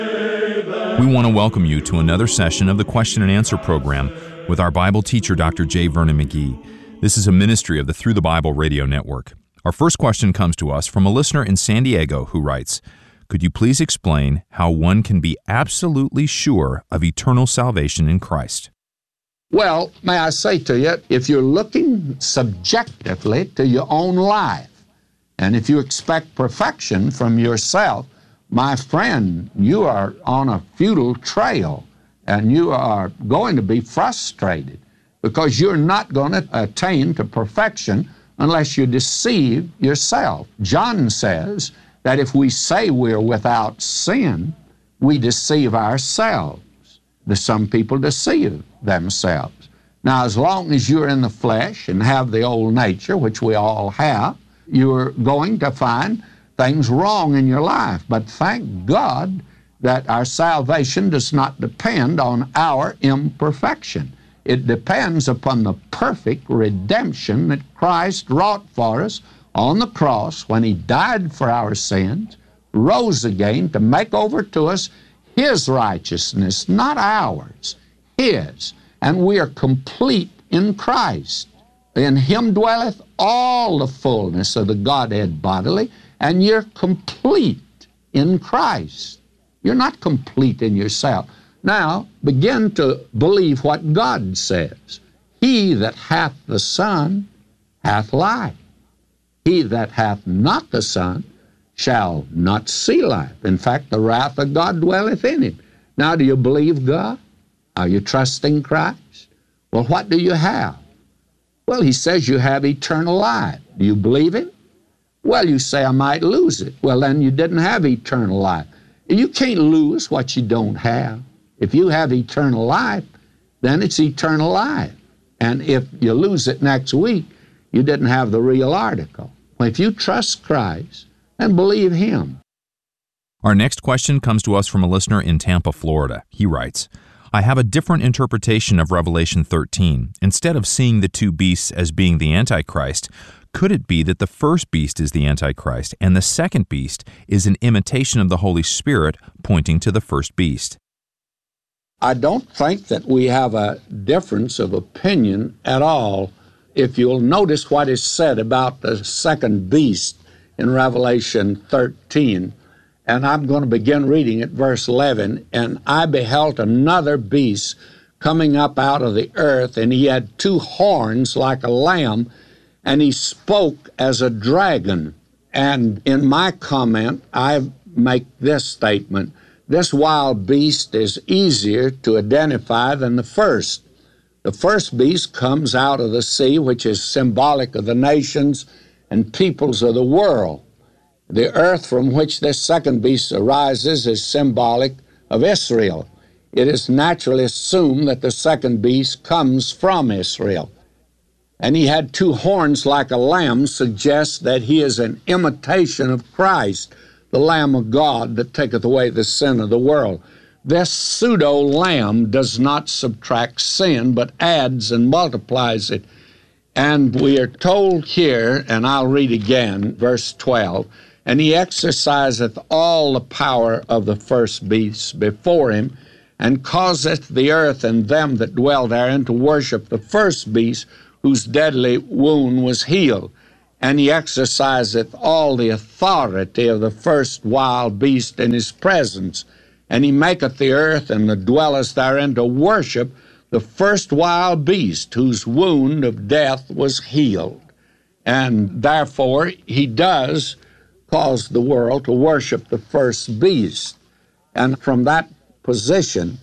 We want to welcome you to another session of the Question and Answer program with our Bible teacher, Dr. J. Vernon McGee. This is a ministry of the Through the Bible radio network. Our first question comes to us from a listener in San Diego who writes, "Could you please explain how one can be absolutely sure of eternal salvation in Christ?" Well, may I say to you, if you're looking subjectively to your own life, and if you expect perfection from yourself, my friend, you are on a futile trail, and you are going to be frustrated because you're not going to attain to perfection unless you deceive yourself. John says that if we say we're without sin, we deceive ourselves. Some people deceive themselves. Now, as long as you're in the flesh and have the old nature, which we all have, you're going to find things wrong in your life. But thank God that our salvation does not depend on our imperfection. It depends upon the perfect redemption that Christ wrought for us on the cross when He died for our sins, rose again to make over to us His righteousness, not ours, His. And we are complete in Christ. In Him dwelleth all the fullness of the Godhead bodily, and you're complete in Christ. You're not complete in yourself. Now, begin to believe what God says. He that hath the Son hath life. He that hath not the Son shall not see life. In fact, the wrath of God dwelleth in him. Now, do you believe God? Are you trusting Christ? Well, what do you have? Well, He says you have eternal life. Do you believe Him? Well, you say, I might lose it. Well, then you didn't have eternal life. You can't lose what you don't have. If you have eternal life, then it's eternal life. And if you lose it next week, you didn't have the real article. Well, if you trust Christ and believe Him. Our next question comes to us from a listener in Tampa, Florida. He writes, "I have a different interpretation of Revelation 13. Instead of seeing the two beasts as being the Antichrist, could it be that the first beast is the Antichrist and the second beast is an imitation of the Holy Spirit pointing to the first beast?" I don't think that we have a difference of opinion at all. If you'll notice what is said about the second beast in Revelation 13, and I'm going to begin reading at verse 11, "And I beheld another beast coming up out of the earth, and he had two horns like a lamb, and he spoke as a dragon." And in my comment, I make this statement: this wild beast is easier to identify than the first. The first beast comes out of the sea, which is symbolic of the nations and peoples of the world. The earth from which this second beast arises is symbolic of Israel. It is naturally assumed that the second beast comes from Israel. And he had two horns like a lamb suggests that he is an imitation of Christ, the Lamb of God that taketh away the sin of the world. This pseudo-lamb does not subtract sin, but adds and multiplies it. And we are told here, and I'll read again, verse 12, "And he exerciseth all the power of the first beast before him, and causeth the earth and them that dwell therein to worship the first beast, whose deadly wound was healed. And he exerciseth all the authority of the first wild beast in his presence. And he maketh the earth and the dwellers therein to worship the first wild beast, whose wound of death was healed." And therefore, he does cause the world to worship the first beast. And from that position,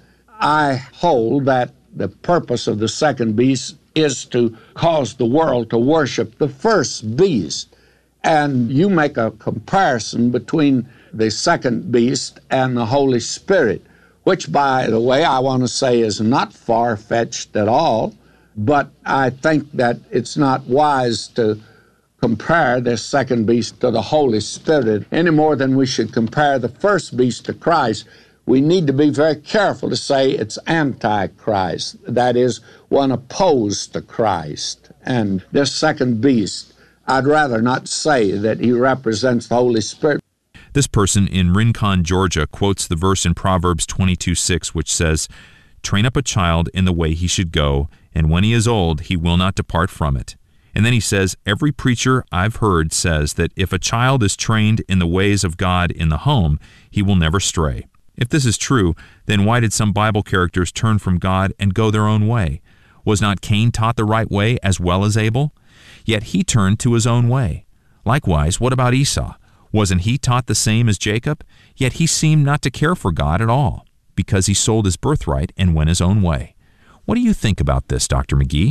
I hold that the purpose of the second beast is to cause the world to worship the first beast. And you make a comparison between the second beast and the Holy Spirit, which, by the way, I want to say is not far-fetched at all, but I think that it's not wise to compare this second beast to the Holy Spirit any more than we should compare the first beast to Christ. We need to be very careful to say it's Antichrist, that is, one opposed to Christ. And this second beast, I'd rather not say that he represents the Holy Spirit. This person in Rincon, Georgia, quotes the verse in Proverbs 22:6, which says, "Train up a child in the way he should go, and when he is old, he will not depart from it." And then he says, every preacher I've heard says that if a child is trained in the ways of God in the home, he will never stray. If this is true, then why did some Bible characters turn from God and go their own way? Was not Cain taught the right way as well as Abel? Yet he turned to his own way. Likewise, what about Esau? Wasn't he taught the same as Jacob? Yet he seemed not to care for God at all, because he sold his birthright and went his own way. What do you think about this, Dr. McGee?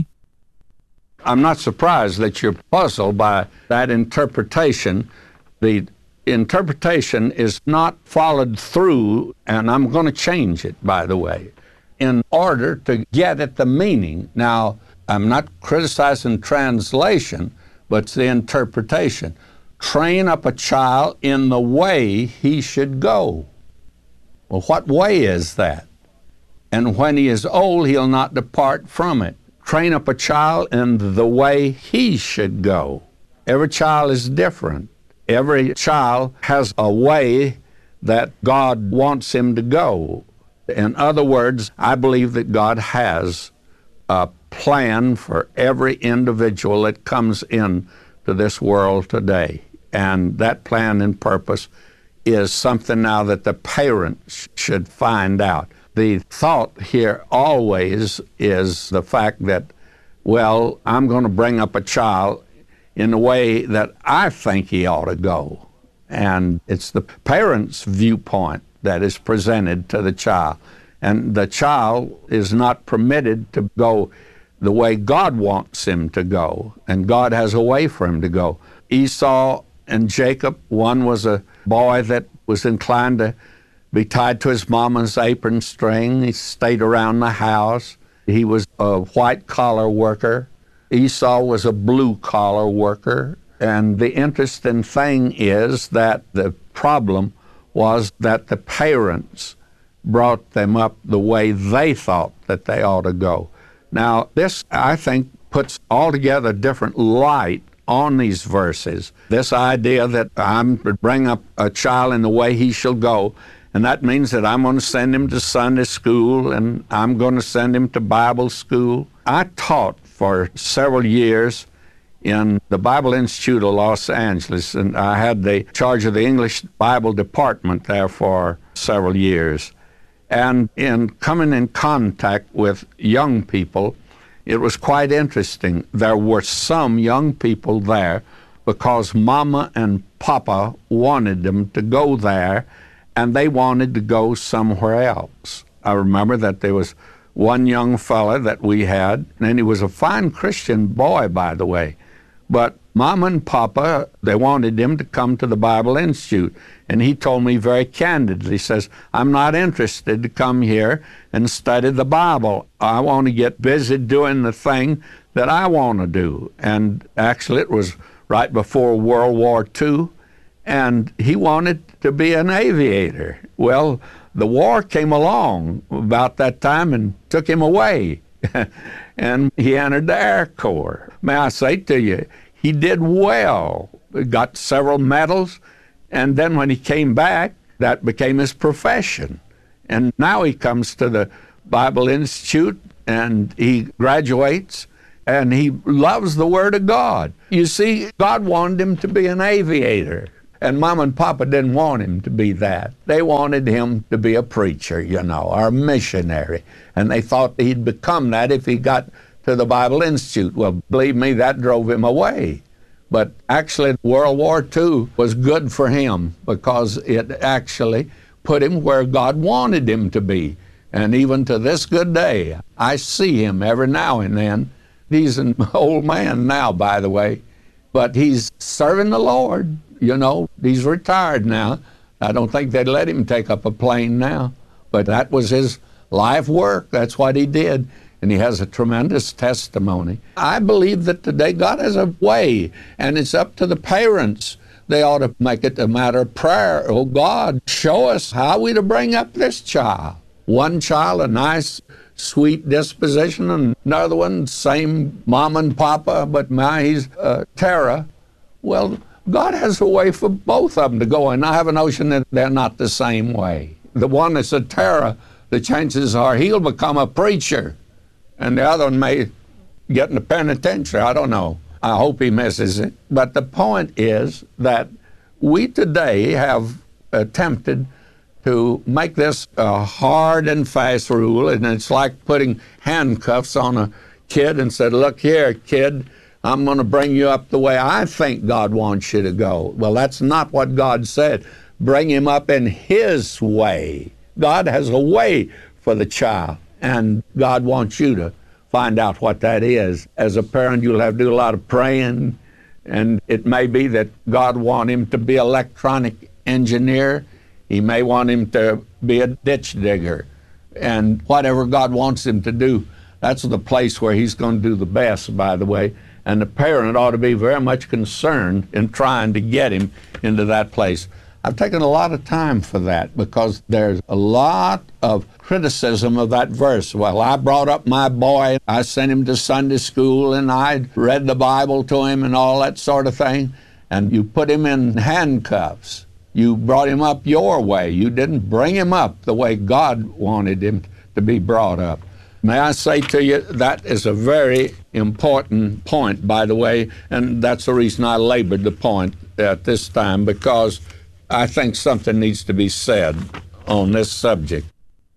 I'm not surprised that you're puzzled by that interpretation. The interpretation is not followed through, and I'm going to change it, by the way, in order to get at the meaning. Now, I'm not criticizing translation, but it's the interpretation. Train up a child in the way he should go. Well, what way is that? And when he is old, he'll not depart from it. Train up a child in the way he should go. Every child is different. Every child has a way that God wants him to go. In other words, I believe that God has a plan for every individual that comes into this world today. And that plan and purpose is something now that the parents should find out. The thought here always is the fact that, well, I'm going to bring up a child in the way that I think he ought to go. And it's the parent's viewpoint that is presented to the child. And the child is not permitted to go the way God wants him to go. And God has a way for him to go. Esau and Jacob, one was a boy that was inclined to be tied to his mama's apron string. He stayed around the house. He was a white-collar worker. Esau was a blue-collar worker. And the interesting thing is that the problem was that the parents brought them up the way they thought that they ought to go. Now, this, I think, puts altogether different light on these verses. This idea that I'm to bring up a child in the way he shall go, and that means that I'm going to send him to Sunday school and I'm going to send him to Bible school. I taught for several years in the Bible Institute of Los Angeles, and I had the charge of the English Bible department there for several years. And in coming in contact with young people, it was quite interesting. There were some young people there because Mama and Papa wanted them to go there, and they wanted to go somewhere else. I remember that there was one young fella that we had, and he was a fine Christian boy, by the way. But Mama and Papa, they wanted him to come to the Bible Institute. And he told me very candidly, he says, I'm not interested to come here and study the Bible. I want to get busy doing the thing that I want to do. And actually, it was right before World War II, and he wanted to be an aviator. Well, the war came along about that time and took him away. And he entered the Air Corps. May I say to you, he did well. He got several medals, and then when he came back, that became his profession. And now he comes to the Bible Institute, and he graduates, and he loves the Word of God. You see, God wanted him to be an aviator, and Mom and Papa didn't want him to be that. They wanted him to be a preacher, or a missionary, and they thought he'd become that if he got to the Bible Institute. Well, believe me, that drove him away. But actually, World War II was good for him because it actually put him where God wanted him to be. And even to this good day, I see him every now and then. He's an old man now, by the way, but he's serving the Lord. He's retired now. I don't think they'd let him take up a plane now, but that was his life work. That's what he did. And he has a tremendous testimony. I believe that today God has a way, and it's up to the parents. They ought to make it a matter of prayer. Oh, God, show us how we to bring up this child. One child, a nice, sweet disposition, and another one, same mom and papa, but he's Tara. Well, God has a way for both of them to go, and I have a notion that they're not the same way. The one that's a terror, the chances are he'll become a preacher, and the other one may get in the penitentiary. I don't know. I hope he misses it. But the point is that we today have attempted to make this a hard and fast rule, and it's like putting handcuffs on a kid and said, look here, kid, I'm going to bring you up the way I think God wants you to go. Well, that's not what God said. Bring him up in his way. God has a way for the child, and God wants you to find out what that is. As a parent, you'll have to do a lot of praying, and it may be that God wants him to be an electronic engineer. He may want him to be a ditch digger. And whatever God wants him to do, that's the place where he's going to do the best, by the way. And the parent ought to be very much concerned in trying to get him into that place. I've taken a lot of time for that because there's a lot of criticism of that verse. Well, I brought up my boy, I sent him to Sunday school, and I read the Bible to him and all that sort of thing, and you put him in handcuffs. You brought him up your way. You didn't bring him up the way God wanted him to be brought up. May I say to you, that is a very important point, by the way, and that's the reason I labored the point at this time, because I think something needs to be said on this subject.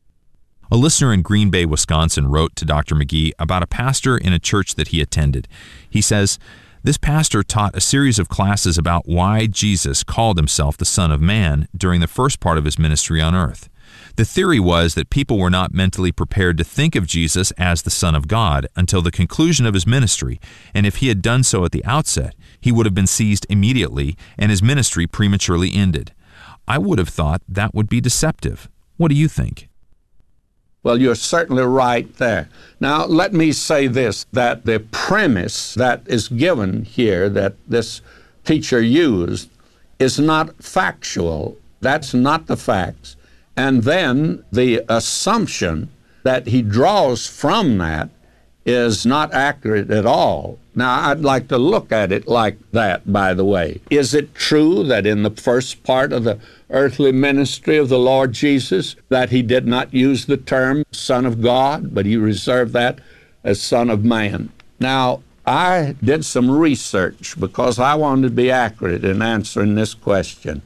A listener in Green Bay, Wisconsin wrote to Dr. McGee about a pastor in a church that he attended. He says, this pastor taught a series of classes about why Jesus called himself the Son of Man during the first part of his ministry on earth. The theory was that people were not mentally prepared to think of Jesus as the Son of God until the conclusion of his ministry, and if he had done so at the outset, he would have been seized immediately and his ministry prematurely ended. I would have thought that would be deceptive. What do you think? Well, you're certainly right there. Now, let me say this, that the premise that is given here that this teacher used is not factual. That's not the facts. And then the assumption that he draws from that is not accurate at all. Now, I'd like to look at it like that, by the way. Is it true that in the first part of the earthly ministry of the Lord Jesus that he did not use the term Son of God, but he reserved that as Son of Man? Now, I did some research because I wanted to be accurate in answering this question.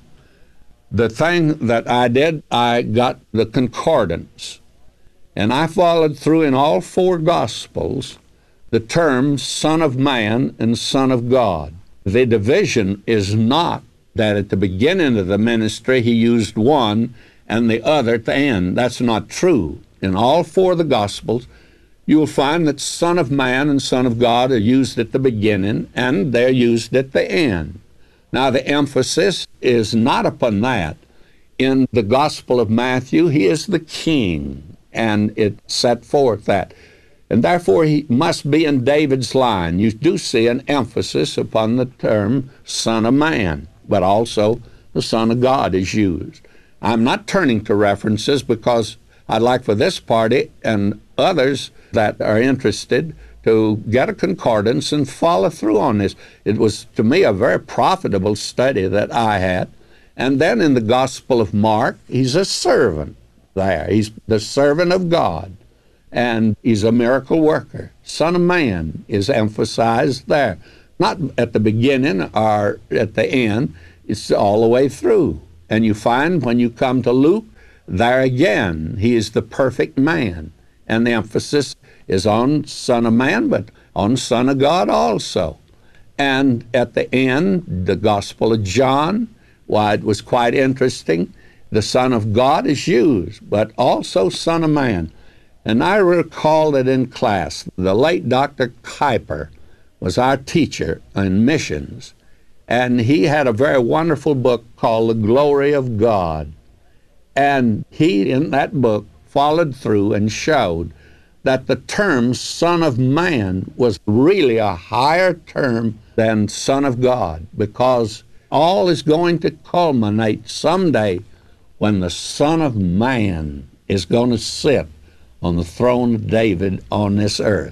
The thing that I did, I got the concordance, and I followed through in all four Gospels the terms Son of Man and Son of God. The division is not that at the beginning of the ministry he used one and the other at the end. That's not true. In all four of the Gospels, you will find that Son of Man and Son of God are used at the beginning and they're used at the end. Now, the emphasis is not upon that. In the Gospel of Matthew, he is the King, and it set forth that. And therefore, he must be in David's line. You do see an emphasis upon the term Son of Man, but also the Son of God is used. I'm not turning to references because I'd like for this party and others that are interested to get a concordance and follow through on this. It was, to me, a very profitable study that I had. And then in the Gospel of Mark, he's a servant there. He's the servant of God, and he's a miracle worker. Son of Man is emphasized there. Not at the beginning or at the end, it's all the way through. And you find when you come to Luke, there again, he is the perfect man. And the emphasis is on Son of Man, but on Son of God also. And at the end, the Gospel of John, why, it was quite interesting. The Son of God is used, but also Son of Man. And I recall that in class, the late Dr. Kuyper was our teacher in missions, and he had a very wonderful book called The Glory of God. And he, in that book, followed through and showed that the term Son of Man was really a higher term than Son of God, because all is going to culminate someday when the Son of Man is going to sit on the throne of David on this earth.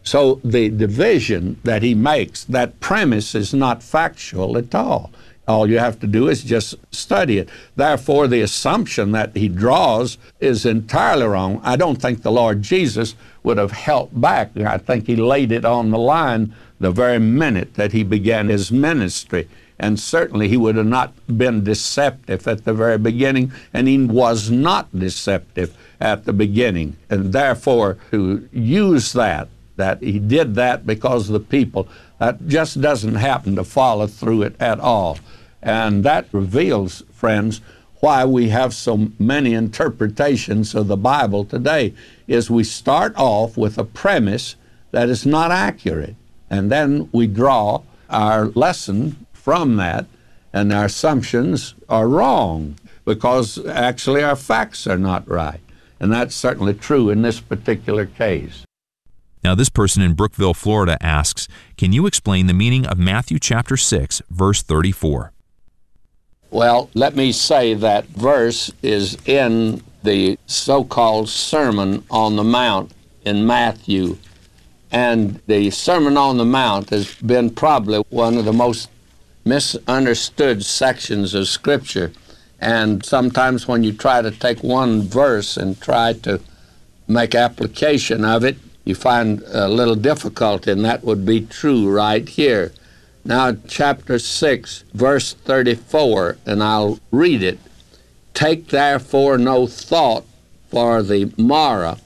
So the division that he makes, that premise is not factual at all. All you have to do is just study it. Therefore, the assumption that he draws is entirely wrong. I don't think the Lord Jesus would have held back. I think he laid it on the line the very minute that he began his ministry. And certainly he would have not been deceptive at the very beginning, and he was not deceptive at the beginning. And therefore, to use that he did that because of the people, that just doesn't happen to follow through it at all. And that reveals, friends, why we have so many interpretations of the Bible today, is we start off with a premise that is not accurate, and then we draw our lesson from that, and our assumptions are wrong because actually our facts are not right. And that's certainly true in this particular case. Now, this person in Brookville, Florida asks, can you explain the meaning of Matthew chapter 6, verse 34? Well, let me say that verse is in the so-called Sermon on the Mount in Matthew. And the Sermon on the Mount has been probably one of the most misunderstood sections of Scripture. And sometimes when you try to take one verse and try to make application of it, you find a little difficulty, and that would be true right here. Now, chapter 6, verse 34, and I'll read it. Take therefore no thought for the morrow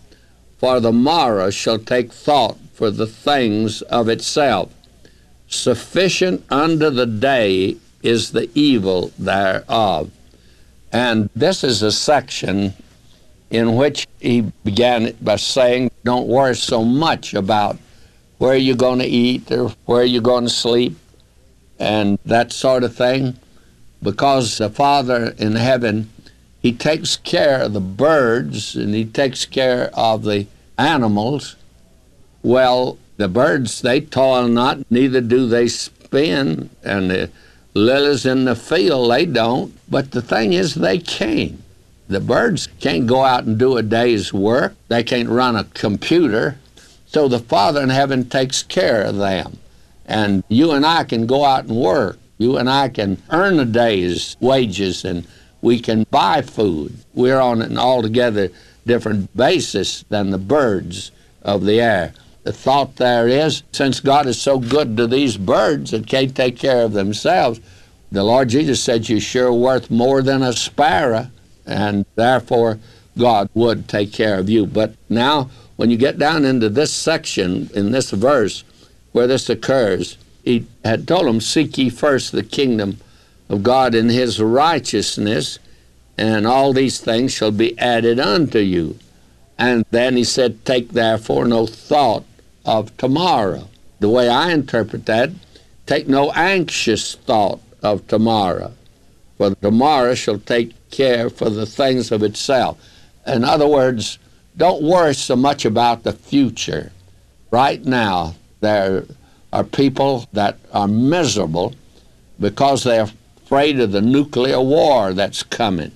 shall take thought for the things of itself. Sufficient unto the day is the evil thereof. And this is a section in which he began it by saying, don't worry so much about where you're going to eat or where you're going to sleep and that sort of thing, because the Father in heaven, he takes care of the birds and he takes care of the animals. Well, the birds, they toil not, neither do they spin, and the lilies in the field, they don't. But the thing is, they can't. The birds can't go out and do a day's work. They can't run a computer. So the Father in heaven takes care of them. And you and I can go out and work. You and I can earn a day's wages, and we can buy food. We're on an altogether different basis than the birds of the air. The thought there is, since God is so good to these birds that can't take care of themselves, the Lord Jesus said, you're sure worth more than a sparrow, and therefore God would take care of you. But now, when you get down into this section, in this verse, where this occurs, he had told them, seek ye first the kingdom of God and his righteousness, and all these things shall be added unto you. And then he said, take therefore no thought of tomorrow. The way I interpret that, take no anxious thought of tomorrow, for tomorrow shall take care for the things of itself. In other words, don't worry so much about the future. Right now, there are people that are miserable because they're afraid of the nuclear war that's coming.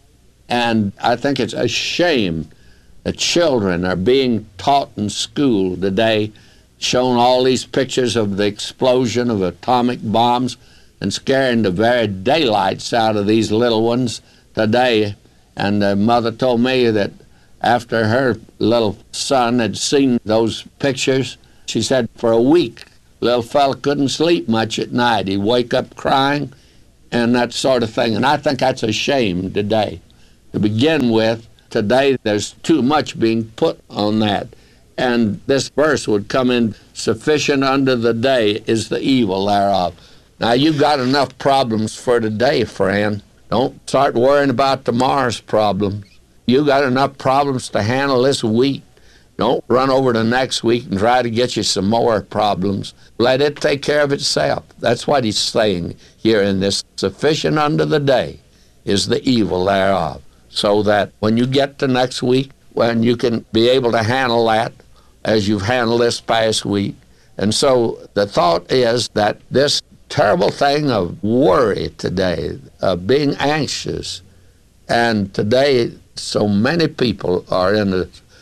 And I think it's a shame that children are being taught in school today, shown all these pictures of the explosion of atomic bombs and scaring the very daylights out of these little ones today. And the mother told me that after her little son had seen those pictures, she said for a week, little fella couldn't sleep much at night. He'd wake up crying and that sort of thing. And I think that's a shame today. To begin with, today there's too much being put on that. And this verse would come in, sufficient unto the day is the evil thereof. Now, you've got enough problems for today, friend. Don't start worrying about tomorrow's problems. You've got enough problems to handle this week. Don't run over to next week and try to get you some more problems. Let it take care of itself. That's what he's saying here in this. Sufficient unto the day is the evil thereof. So that when you get to next week, when you can be able to handle that as you've handled this past week. And so the thought is that this terrible thing of worry today, of being anxious, and today so many people are in a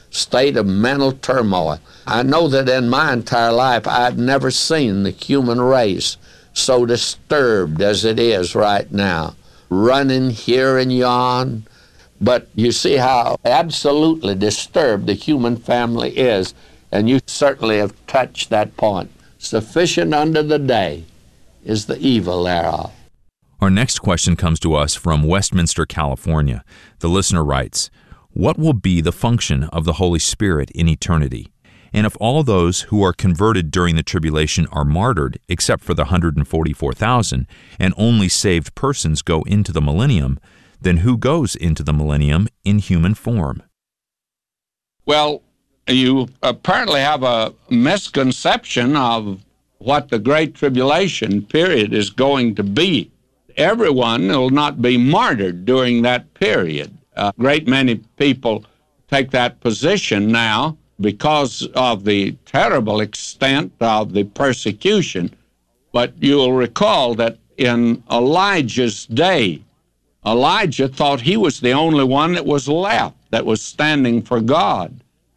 state of mental turmoil. I know that in my entire life I've never seen the human race so disturbed as it is right now, running here and yon. But you see how absolutely disturbed the human family is, and you certainly have touched that point. Sufficient unto the day is the evil thereof. Our next question comes to us from Westminster, California. The listener writes, "What will be the function of the Holy Spirit in eternity? And if all those who are converted during the tribulation are martyred, except for the 144,000, and only saved persons go into the millennium, then who goes into the millennium in human form?" Well, you apparently have a misconception of what the Great Tribulation period is going to be. Everyone will not be martyred during that period. A great many people take that position now because of the terrible extent of the persecution. But you'll recall that in Elijah's day, Elijah thought he was the only one that was left, that was standing for God.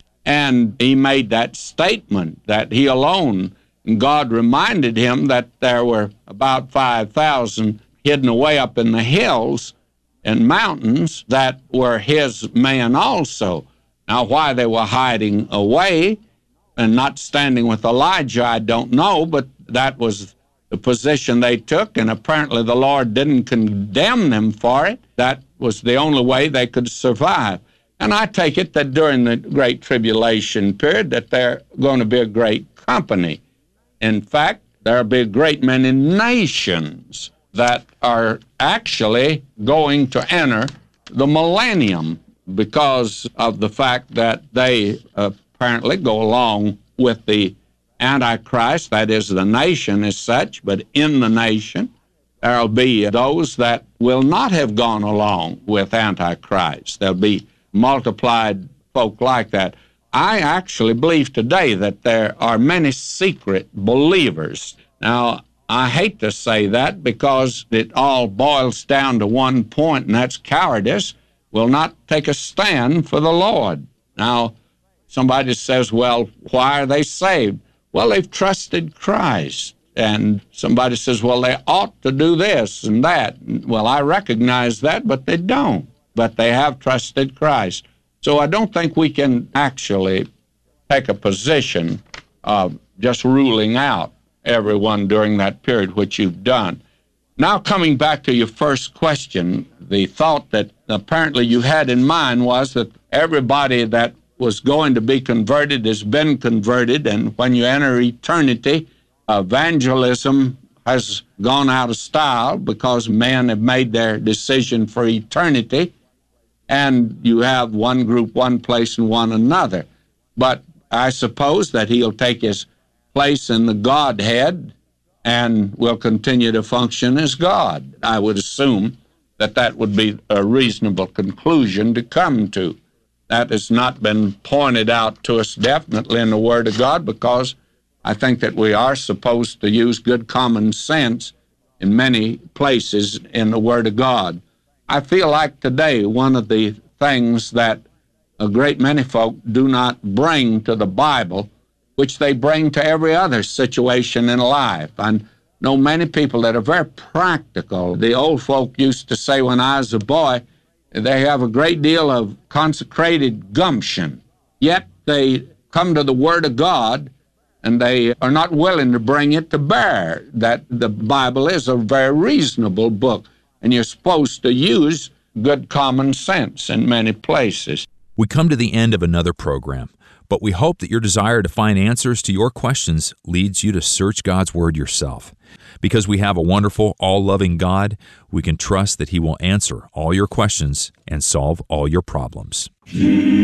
And he made that statement that he alone, and God reminded him that there were about 5,000 hidden away up in the hills and mountains that were his men also. Now, why they were hiding away and not standing with Elijah, I don't know, but that was the position they took, and apparently the Lord didn't condemn them for it. That was the only way they could survive. And I take it that during the Great Tribulation period that they're going to be a great company. In fact, there'll be a great many nations that are actually going to enter the millennium because of the fact that they apparently go along with the Antichrist, that is, the nation as such, but in the nation, there'll be those that will not have gone along with Antichrist. There'll be multiplied folk like that. I actually believe today that there are many secret believers. Now, I hate to say that because it all boils down to one point, and that's cowardice, will not take a stand for the Lord. Now, somebody says, well, why are they saved? Well, they've trusted Christ. And somebody says, well, they ought to do this and that. Well, I recognize that, but they don't. But they have trusted Christ. So I don't think we can actually take a position of just ruling out everyone during that period, which you've done. Now, coming back to your first question, the thought that apparently you had in mind was that everybody that was going to be converted has been converted, and when you enter eternity, evangelism has gone out of style because men have made their decision for eternity, and you have one group, one place, and one another. But I suppose that he'll take his place in the Godhead and will continue to function as God. I would assume that that would be a reasonable conclusion to come to. That has not been pointed out to us definitely in the Word of God, because I think that we are supposed to use good common sense in many places in the Word of God. I feel like today one of the things that a great many folk do not bring to the Bible, which they bring to every other situation in life. I know many people that are very practical. The old folk used to say when I was a boy, they have a great deal of consecrated gumption, yet they come to the Word of God and they are not willing to bring it to bear. That the Bible is a very reasonable book, and you're supposed to use good common sense in many places. We come to the end of another program, but we hope that your desire to find answers to your questions leads you to search God's Word yourself. Because we have a wonderful, all-loving God, we can trust that He will answer all your questions and solve all your problems.